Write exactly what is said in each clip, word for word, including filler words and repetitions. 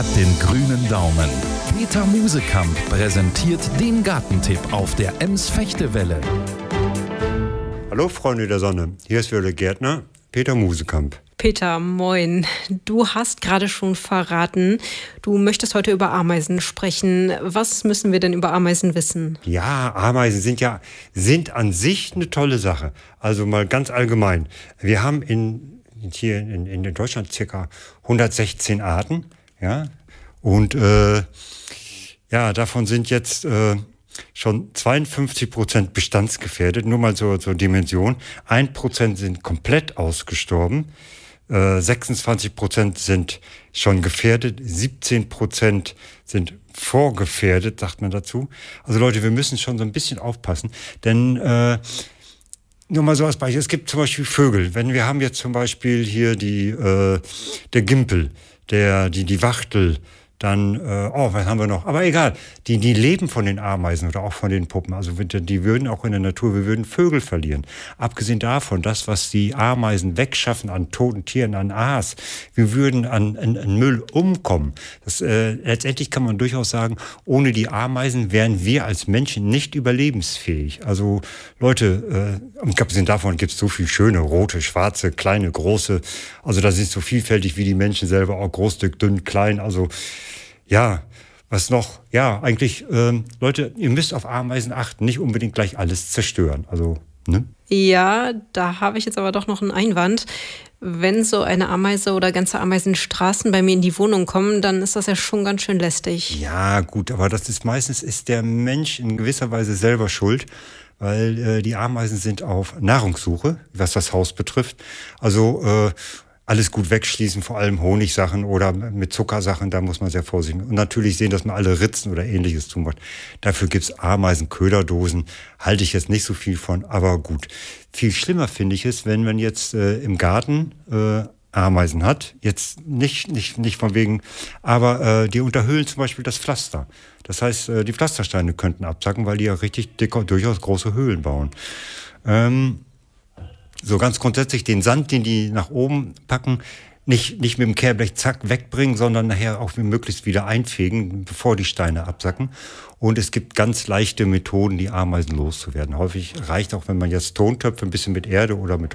Den grünen Daumen. Peter Musekamp präsentiert den Gartentipp auf der Ems Fechtewelle. Hallo Freunde der Sonne, hier ist wieder der Gärtner Peter Musekamp. Peter, moin. Du hast gerade schon verraten, du möchtest heute über Ameisen sprechen. Was müssen wir denn über Ameisen wissen? Ja, Ameisen sind ja sind an sich eine tolle Sache. Also mal ganz allgemein. Wir haben in, hier in, in Deutschland circa hundertsechzehn Arten. Ja, und äh, ja, davon sind jetzt äh, schon zweiundfünfzig Prozent bestandsgefährdet, nur mal so zur Dimension. ein Prozent sind komplett ausgestorben, äh, sechsundzwanzig Prozent sind schon gefährdet, siebzehn Prozent sind vorgefährdet, sagt man dazu. Also Leute, wir müssen schon so ein bisschen aufpassen, denn äh, nur mal so als Beispiel, es gibt zum Beispiel Vögel. Wenn wir haben jetzt zum Beispiel hier die äh, der Gimpel, der, die, die Wachtel, dann, äh, oh, was haben wir noch? Aber egal, die, die leben von den Ameisen oder auch von den Puppen. Also die würden auch in der Natur, wir würden Vögel verlieren. Abgesehen davon, das, was die Ameisen wegschaffen an toten Tieren, an Aas, wir würden an, an, an Müll umkommen. Das, äh, letztendlich kann man durchaus sagen, ohne die Ameisen wären wir als Menschen nicht überlebensfähig. Also Leute, äh, abgesehen davon gibt es so viel schöne, rote, schwarze, kleine, große. Also das ist so vielfältig wie die Menschen selber, auch groß, dick, dünn, klein, also ja, was noch? Ja, eigentlich, ähm, Leute, ihr müsst auf Ameisen achten, nicht unbedingt gleich alles zerstören. Also, ne? Ja, da habe ich jetzt aber doch noch einen Einwand. Wenn so eine Ameise oder ganze Ameisenstraßen bei mir in die Wohnung kommen, dann ist das ja schon ganz schön lästig. Ja, gut, aber das ist meistens ist der Mensch in gewisser Weise selber schuld, weil äh, die Ameisen sind auf Nahrungssuche, was das Haus betrifft. Also, äh, alles gut wegschließen, vor allem Honigsachen oder mit Zuckersachen, da muss man sehr vorsichtig sein. Und natürlich sehen, dass man alle Ritzen oder Ähnliches zumacht. Dafür gibt's Ameisenköderdosen, halte ich jetzt nicht so viel von, aber gut. Viel schlimmer finde ich es, wenn man jetzt äh, im Garten äh, Ameisen hat, jetzt nicht, nicht, nicht von wegen, aber äh, die unterhöhlen zum Beispiel das Pflaster. Das heißt, äh, die Pflastersteine könnten absacken, weil die ja richtig dicke, durchaus große Höhlen bauen. Ähm, So ganz grundsätzlich den Sand, den die nach oben packen, nicht, nicht mit dem Kehrblech zack wegbringen, sondern nachher auch möglichst wieder einfegen, bevor die Steine absacken. Und es gibt ganz leichte Methoden, die Ameisen loszuwerden. Häufig reicht auch, wenn man jetzt Tontöpfe ein bisschen mit Erde oder mit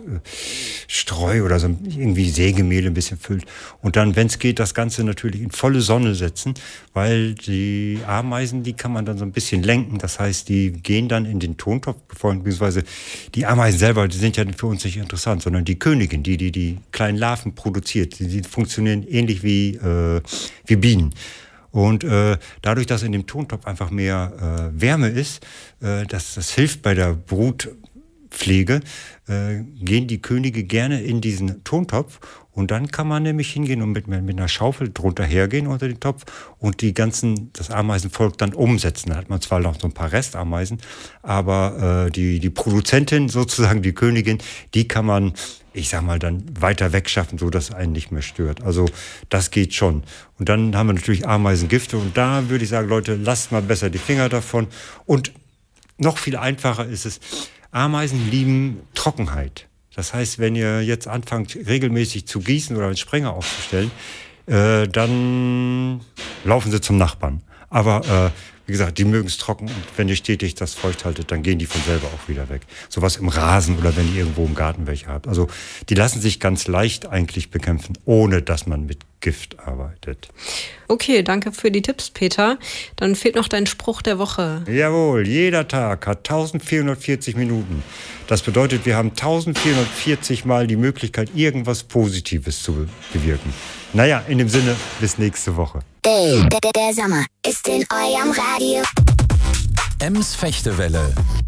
Holzstreu äh, oder so irgendwie Sägemehl ein bisschen füllt. Und dann, wenn es geht, das Ganze natürlich in volle Sonne setzen, weil die Ameisen, die kann man dann so ein bisschen lenken. Das heißt, die gehen dann in den Tontopf, beziehungsweise die Ameisen selber, die sind ja für uns nicht interessant, sondern die Königin, die die, die kleinen Larven produziert. Die, die funktionieren ähnlich wie, äh, wie Bienen. Und äh, dadurch, dass in dem Tontopf einfach mehr äh, Wärme ist, äh, das, das hilft bei der Brutpflege, äh, gehen die Könige gerne in diesen Tontopf. Und dann kann man nämlich hingehen und mit, mit einer Schaufel drunter hergehen unter den Topf und die ganzen, das Ameisenvolk dann umsetzen. Da hat man zwar noch so ein paar Restameisen, aber äh, die, die Produzentin, sozusagen die Königin, die kann man, ich sag mal, dann weiter wegschaffen, so dass es einen nicht mehr stört. Also das geht schon. Und dann haben wir natürlich Ameisengifte und da würde ich sagen, Leute, lasst mal besser die Finger davon. Und noch viel einfacher ist es, Ameisen lieben Trockenheit. Das heißt, wenn ihr jetzt anfangt, regelmäßig zu gießen oder einen Sprenger aufzustellen, äh, dann laufen sie zum Nachbarn. Aber äh, wie gesagt, die mögen es trocken und wenn ihr stetig das feucht haltet, dann gehen die von selber auch wieder weg. Sowas im Rasen oder wenn ihr irgendwo im Garten welche habt. Also die lassen sich ganz leicht eigentlich bekämpfen, ohne dass man mit Gift arbeitet. Okay, danke für die Tipps, Peter. Dann fehlt noch dein Spruch der Woche. Jawohl, jeder Tag hat eintausendvierhundertvierzig Minuten. Das bedeutet, wir haben eintausendvierhundertvierzig Mal die Möglichkeit, irgendwas Positives zu bewirken. Naja, in dem Sinne, bis nächste Woche. Der, der, der Sommer ist in eurem Radio. Ems Fechtewelle.